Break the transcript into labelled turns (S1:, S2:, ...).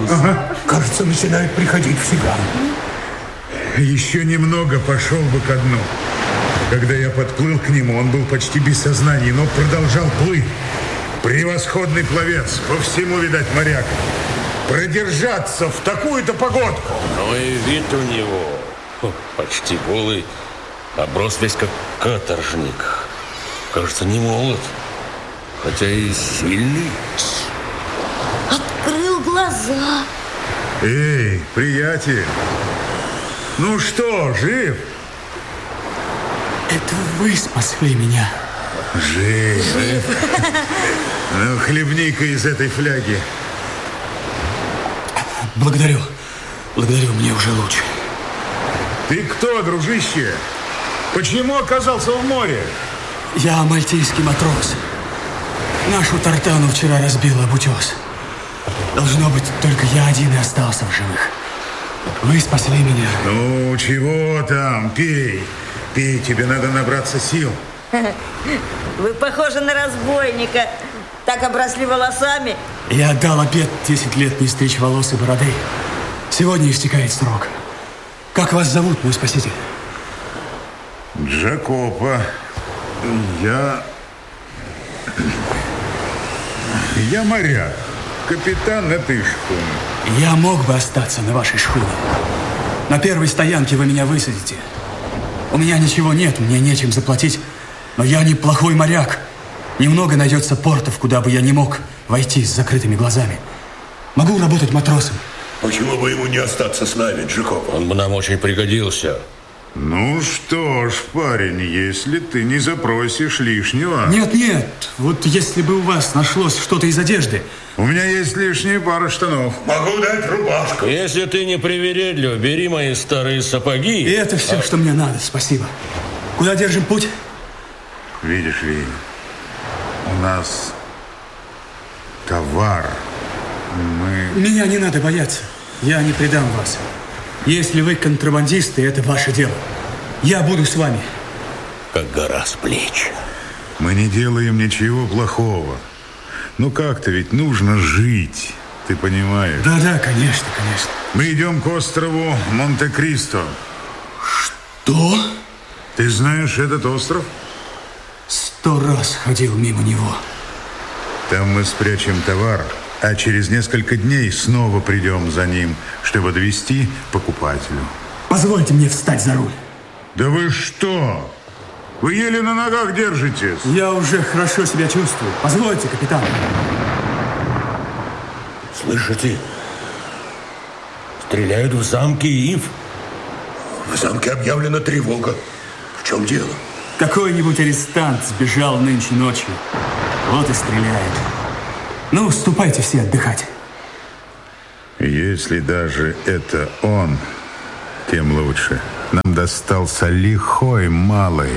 S1: Ага. Кажется, начинает приходить в себя.
S2: Еще немного пошел бы ко дну. Когда я подплыл к нему, он был почти без сознания, но продолжал плыть. Превосходный пловец, по всему, видать, моряк. Продержаться в такую-то погодку.
S3: Ну и вид у него почти голый, оброс весь как каторжник. Кажется, не молод, хотя и сильный.
S4: Открыл глаза.
S2: Эй, приятель, ну что, жив?
S1: Это вы спасли меня.
S2: Жив. Ну, хлебни-ка из этой фляги.
S1: Благодарю, мне уже лучше.
S2: Ты кто, дружище? Почему оказался в море?
S1: Я мальтийский матрос. Нашу тартану вчера разбила об утес. Должно быть, только я один и остался в живых. Вы спасли меня.
S2: Ну, чего там, пей. Пей, тебе надо набраться сил.
S4: Вы похожи на разбойника. Так обросли волосами.
S1: Я отдал обет 10 лет не стричь волос и бороды. Сегодня истекает срок. Как вас зовут, мой спаситель?
S2: Джакопо. Я моряк. Капитан этой шхуны.
S1: Я мог бы остаться на вашей шхуне. На первой стоянке вы меня высадите. У меня ничего нет, мне нечем заплатить. Но я неплохой моряк. Немного найдется портов, куда бы я не мог войти с закрытыми глазами. Могу работать матросом.
S5: Почему бы ему не остаться с нами, Джакопо?
S3: Он бы нам очень пригодился.
S2: Ну что ж, парень, если ты не запросишь лишнего...
S1: Нет, вот если бы у вас нашлось что-то из одежды...
S2: У меня есть лишняя пара штанов.
S5: Могу дать рубашку.
S3: Если ты не привередлив, бери мои старые сапоги.
S1: И это все, что мне надо, спасибо. Куда держим путь?
S2: Видишь ли, у нас товар.
S1: Меня не надо бояться. Я не предам вас. Если вы контрабандисты, это ваше дело. Я буду с вами.
S3: Как гора с плеч.
S2: Мы не делаем ничего плохого. Ну как-то ведь нужно жить, ты понимаешь?
S1: Да, конечно.
S2: Мы идем к острову Монте-Кристо.
S1: Что?
S2: Ты знаешь этот остров?
S1: 100 раз ходил мимо него.
S2: Там мы спрячем товар, а через несколько дней снова придем за ним, чтобы довести покупателю.
S1: Позвольте мне встать за руль.
S2: Да вы что? Вы еле на ногах держитесь.
S1: Я уже хорошо себя чувствую. Позвольте, капитан.
S3: Слышите? Стреляют в замке Ив.
S5: В замке объявлена тревога. В чем дело?
S1: Какой-нибудь арестант сбежал нынче ночью. Вот и стреляет. Ну, ступайте все отдыхать.
S2: Если даже это он, тем лучше. Нам достался лихой малый.